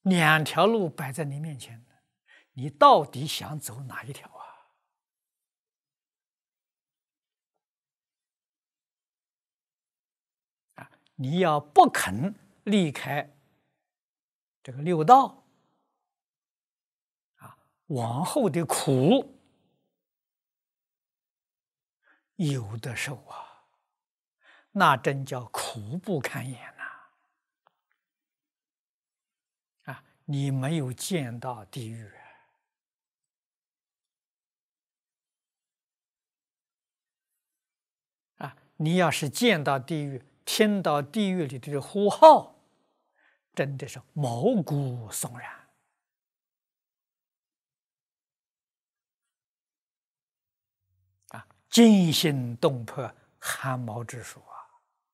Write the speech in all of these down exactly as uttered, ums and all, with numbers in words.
两条路摆在你面前，你到底想走哪一条啊？啊，你要不肯离开这个六道，啊，往后的苦有的受啊，那真叫苦不堪言呐！啊，你没有见到地狱啊！你要是见到地狱，听到地狱里的呼号，真的是毛骨悚然啊，惊心动魄，汗毛直竖啊！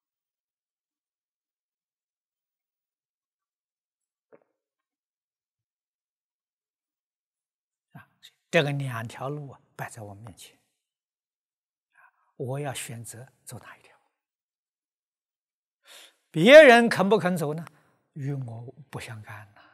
啊，这个两条路啊摆在我面前，我要选择走哪一条？别人肯不肯走呢？与我不相干呐。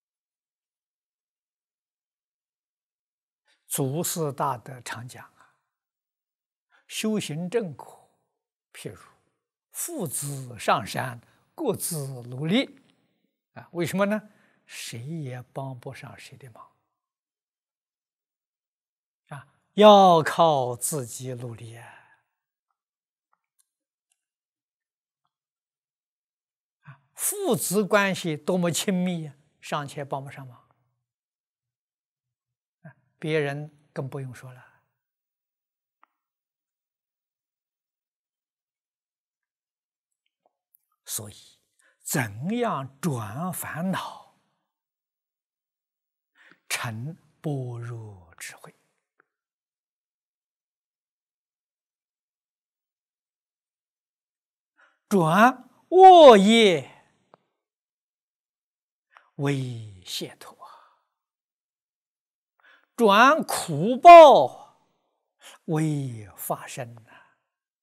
祖师大德常讲啊，修行正果，譬如父子上山，各自努力啊。为什么呢？谁也帮不上谁的忙啊，要靠自己努力啊。父子关系多么亲密呀，尚且帮不上忙，别人更不用说了。所以，怎样转烦恼成般若智慧？转恶业为解脱，转苦报为发生啊！